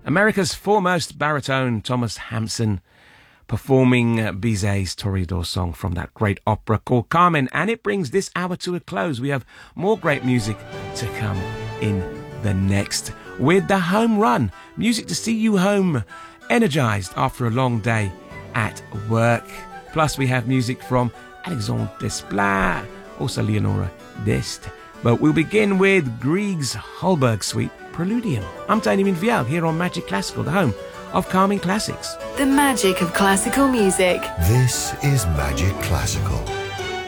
America's foremost baritone, Thomas Hampson, performing Bizet's Toreador song from that great opera called Carmen. And it brings this hour to a close. We have more great music to come in the next with the home run. Music to see you home, energized after a long day at work. Plus, we have music from Alexandre Desplat, also Leonora Dest. But we'll begin with Grieg's Holberg Suite Preludium. I'm Damien Vial here on Magic Classical, the home of calming classics. The magic of classical music. This is Magic Classical.